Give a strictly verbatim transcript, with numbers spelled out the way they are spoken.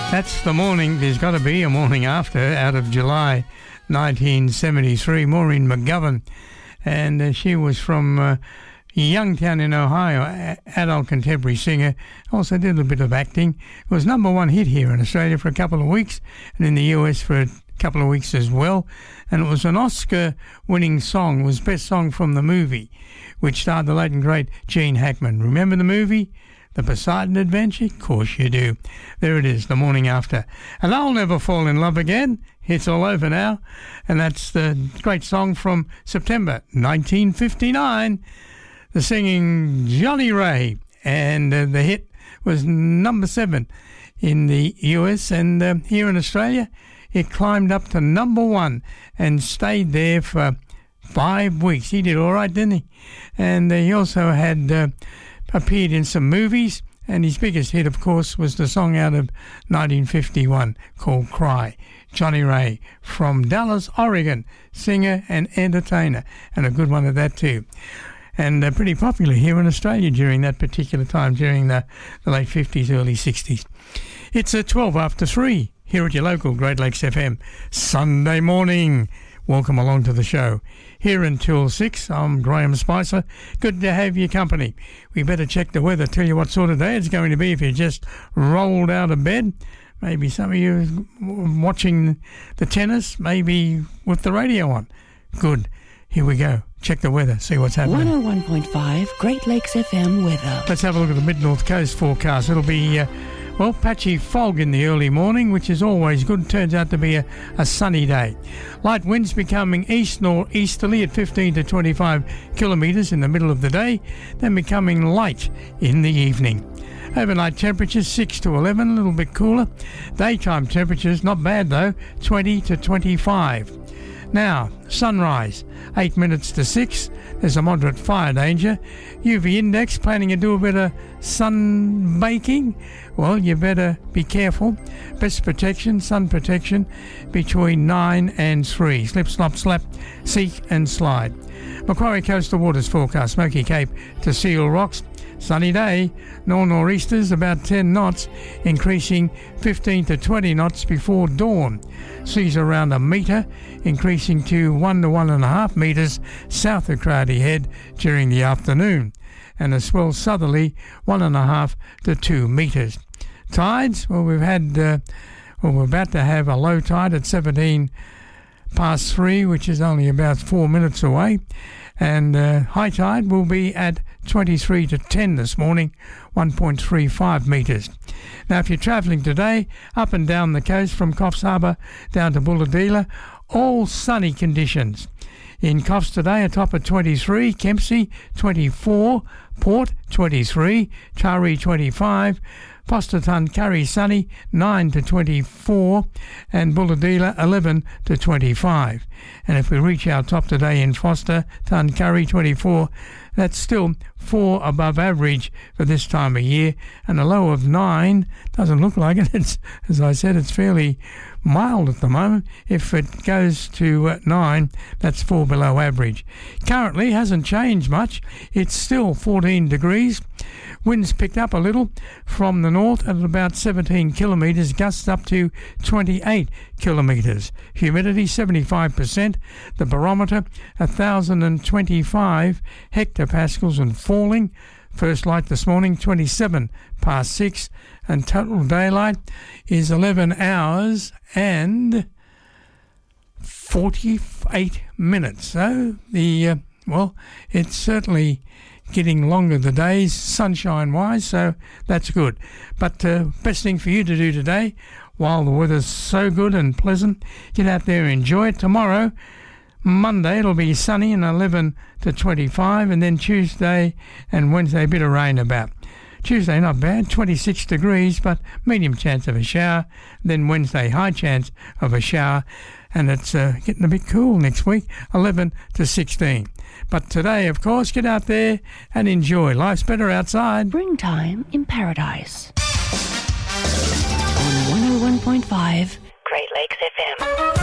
That's the morning. There's got to be a morning after, out of July nineteen seventy-three. Maureen McGovern, and uh, she was from uh, Youngtown in Ohio, a- adult contemporary singer. Also did a little bit of acting. It was number one hit here in Australia for a couple of weeks, and in the U S for a couple of weeks as well. And it was an Oscar-winning song. It was best song from the movie, which starred the late and great Gene Hackman. Remember the movie? The Poseidon Adventure? Of course you do. There it is, the morning after. And I'll Never Fall in Love Again. It's all over now. And that's the great song from September nineteen fifty-nine. The singing Johnny Ray. And uh, the hit was number seven in the U S. And uh, here in Australia, it climbed up to number one and stayed there for five weeks. He did all right, didn't he? And uh, he also had... Uh, appeared in some movies, and his biggest hit, of course, was the song out of nineteen fifty-one called Cry. Johnny Ray from Dallas, Oregon, singer and entertainer, and a good one at that too. And uh, pretty popular here in Australia during that particular time, during the, the late fifties, early sixties. It's at twelve after three here at your local Great Lakes F M, Sunday morning. Welcome along to the show. Here until six, I'm Graham Spicer. Good to have your company. We better check the weather, tell you what sort of day it's going to be if you just rolled out of bed. Maybe some of you watching the tennis, maybe with the radio on. Good. Here we go. Check the weather, see what's happening. one oh one point five Great Lakes F M weather. Let's have a look at the mid-north coast forecast. It'll be... Uh, Well, patchy fog in the early morning, which is always good. Turns out to be a, a sunny day. Light winds becoming east northeasterly at fifteen to twenty-five kilometres in the middle of the day, then becoming light in the evening. Overnight temperatures six to eleven, a little bit cooler. Daytime temperatures, not bad though, twenty to twenty-five. Now, sunrise, eight minutes to six. There's a moderate fire danger. U V index, planning to do a bit of sun baking? Well, you better be careful. Best protection, sun protection, between nine and three. Slip, slop, slap, seek and slide. Macquarie Coastal Waters forecast, Smoky Cape to Seal Rocks. Sunny day, nor-nor'easters about ten knots, increasing fifteen to twenty knots before dawn. Seas around a metre, increasing to one to one and a half metres south of Crowdy Head during the afternoon. And a swell southerly, one and a half to two metres. Tides, well, we've had, uh, well, we're about to have a low tide at seventeen past three, which is only about four minutes away. And uh, high tide will be at twenty-three to ten this morning, one point three five metres. Now, if you're travelling today, up and down the coast from Coffs Harbour down to Bulahdelah, all sunny conditions. In Coffs today, a top of twenty-three, Kempsey twenty-four, Port twenty-three, Taree twenty-five, Foster Tuncurry sunny nine to twenty-four, and Bulahdelah eleven to twenty-five. And if we reach our top today in Foster Tuncurry twenty-four, that's still four above average for this time of year, and a low of nine. Doesn't look like it. It's, as I said, it's fairly mild at the moment. If it goes to uh, nine, that's four below average. Currently hasn't changed much. It's still fourteen degrees. Winds picked up a little from the north at about seventeen kilometres, gusts up to twenty-eight kilometres. Humidity seventy-five percent. The barometer one thousand twenty-five hectopascals and falling. First light this morning twenty-seven past six, and total daylight is eleven hours and forty-eight minutes. So the uh, well, it's certainly getting longer the days, sunshine-wise, so that's good. But uh, best thing for you to do today, while the weather's so good and pleasant, get out there and enjoy it. Tomorrow, Monday, it'll be sunny and eleven to twenty-five, and then Tuesday and Wednesday, a bit of rain about. Tuesday, not bad, twenty-six degrees, but medium chance of a shower. Then Wednesday, high chance of a shower, and it's uh, getting a bit cool next week, eleven to sixteen. But today, of course, get out there and enjoy. Life's better outside. Springtime in paradise. On one oh one point five Great Lakes F M.